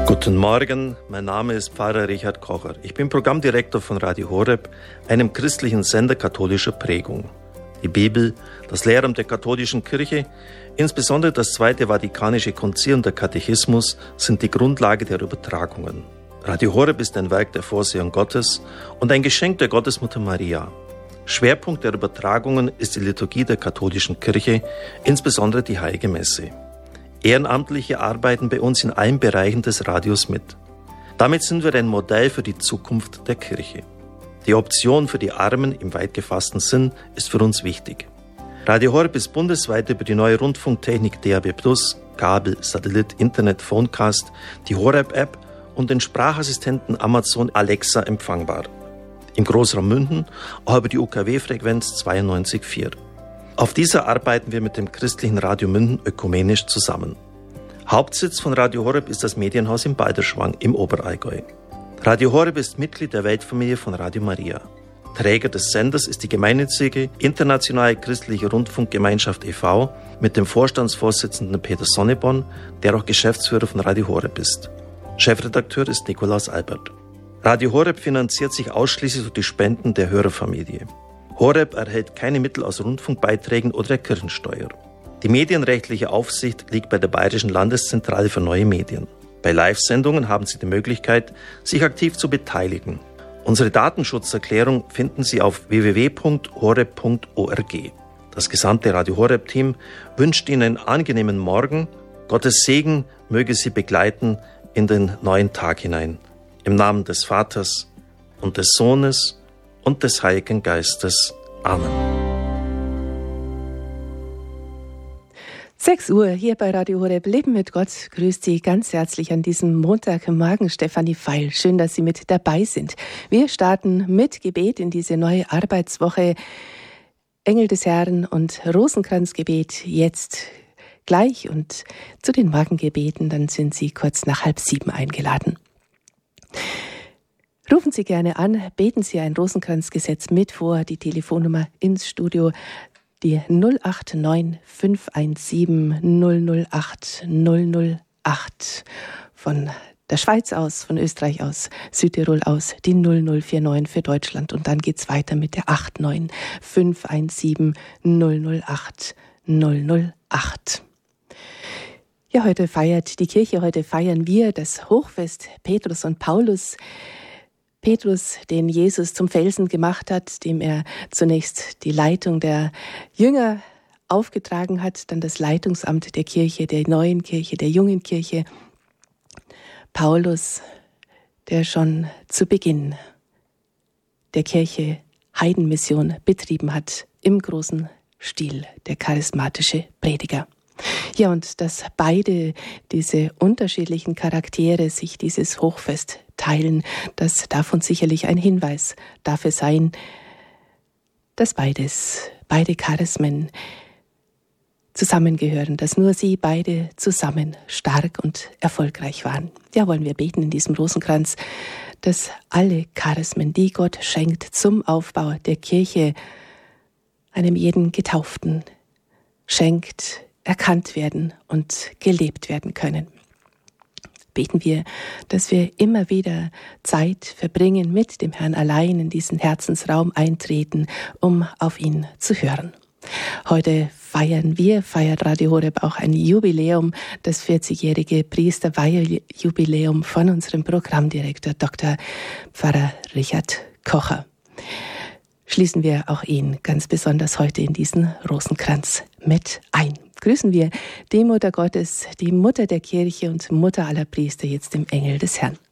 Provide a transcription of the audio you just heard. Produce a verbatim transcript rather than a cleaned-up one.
Guten Morgen, mein Name ist Pfarrer Richard Kocher. Ich bin Programmdirektor von Radio Horeb, einem christlichen Sender katholischer Prägung. Die Bibel, das Lehramt der katholischen Kirche, insbesondere das Zweite Vatikanische Konzil und der Katechismus sind die Grundlage der Übertragungen. Radio Horeb ist ein Werk der Vorsehung Gottes und ein Geschenk der Gottesmutter Maria. Schwerpunkt der Übertragungen ist die Liturgie der katholischen Kirche, insbesondere die Heilige Messe. Ehrenamtliche arbeiten bei uns in allen Bereichen des Radios mit. Damit sind wir ein Modell für die Zukunft der Kirche. Die Option für die Armen im weit gefassten Sinn ist für uns wichtig. Radio Horeb ist bundesweit über die neue Rundfunktechnik D A B plus, Kabel, Satellit, Internet, Phonecast, die Horeb-App und den Sprachassistenten Amazon Alexa empfangbar. Im Großraum München auch über die U K W-Frequenz zweiundneunzig Komma vier. Auf dieser arbeiten wir mit dem christlichen Radio München ökumenisch zusammen. Hauptsitz von Radio Horeb ist das Medienhaus in Balderschwang im Oberallgäu. Radio Horeb ist Mitglied der Weltfamilie von Radio Maria. Träger des Senders ist die gemeinnützige Internationale Christliche Rundfunkgemeinschaft e V mit dem Vorstandsvorsitzenden Peter Sonneborn, der auch Geschäftsführer von Radio Horeb ist. Chefredakteur ist Nikolaus Albert. Radio Horeb finanziert sich ausschließlich durch die Spenden der Hörerfamilie. Horeb erhält keine Mittel aus Rundfunkbeiträgen oder der Kirchensteuer. Die medienrechtliche Aufsicht liegt bei der Bayerischen Landeszentrale für neue Medien. Bei Live-Sendungen haben Sie die Möglichkeit, sich aktiv zu beteiligen. Unsere Datenschutzerklärung finden Sie auf w w w punkt horeb punkt org. Das gesamte Radio Horeb-Team wünscht Ihnen einen angenehmen Morgen. Gottes Segen möge Sie begleiten in den neuen Tag hinein. Im Namen des Vaters und des Sohnes und des Heiligen Geistes. Amen. sechs Uhr hier bei Radio Horeb. Leben mit Gott grüßt Sie ganz herzlich an diesem Montagmorgen Stefanie Feil. Schön, dass Sie mit dabei sind. Wir starten mit Gebet in diese neue Arbeitswoche. Engel des Herrn und Rosenkranzgebet jetzt gleich und zu den Morgengebeten, dann sind Sie kurz nach halb sieben eingeladen. Rufen Sie gerne an, beten Sie ein Rosenkranzgesetz mit vor, die Telefonnummer ins Studio, die null acht neun fünf eins sieben null null acht null null acht, von der Schweiz aus, von Österreich aus, Südtirol aus, die null null vier neun für Deutschland und dann geht's weiter mit der acht neun fünf eins sieben null null acht null null acht. Ja, heute feiert die Kirche, heute feiern wir das Hochfest Petrus und Paulus. Petrus, den Jesus zum Felsen gemacht hat, dem er zunächst die Leitung der Jünger aufgetragen hat, dann das Leitungsamt der Kirche, der neuen Kirche, der jungen Kirche. Paulus, der schon zu Beginn der Kirche Heidenmission betrieben hat, im großen Stil, der charismatische Prediger. Ja, und dass beide diese unterschiedlichen Charaktere sich dieses Hochfest teilen, das darf uns sicherlich ein Hinweis dafür sein, dass beides, beide Charismen zusammengehören, dass nur sie beide zusammen stark und erfolgreich waren. Ja, wollen wir beten in diesem Rosenkranz, dass alle Charismen, die Gott schenkt zum Aufbau der Kirche, einem jeden Getauften schenkt, erkannt werden und gelebt werden können. Beten wir, dass wir immer wieder Zeit verbringen, mit dem Herrn allein in diesen Herzensraum eintreten, um auf ihn zu hören. Heute feiern wir, feiert Radio Horeb auch ein Jubiläum, das vierzigjährige Priesterweihejubiläum von unserem Programmdirektor Doktor Pfarrer Richard Kocher. Schließen wir auch ihn ganz besonders heute in diesen Rosenkranz mit ein. Grüßen wir die Mutter Gottes, die Mutter der Kirche und Mutter aller Priester, jetzt im Engel des Herrn.